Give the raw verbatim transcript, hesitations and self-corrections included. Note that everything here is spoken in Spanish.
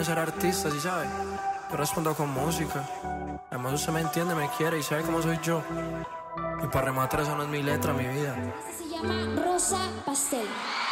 de ser artista, ¿sí sabes? Yo respondo con música. Además usted me entiende, me quiere y sabe cómo soy yo. Y para rematar, eso no es mi letra, mi vida. Se llama Rosa Pastel.